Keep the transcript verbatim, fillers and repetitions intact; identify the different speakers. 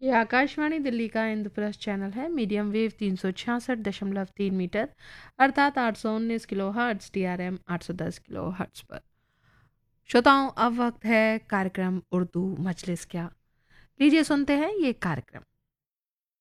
Speaker 1: ये आकाशवाणी दिल्ली का इंद्रप्रस्थ चैनल है। मीडियम वेव तीन सौ छियासठ दशमलव तीन मीटर अर्थात आठ सौ उन्नीस kilo hertz, T R M आठ सौ दस किलो हर्ट्स पर। श्रोताओं, अब वक्त है कार्यक्रम उर्दू मजलिस क्या। लीजिए सुनते हैं ये कार्यक्रम।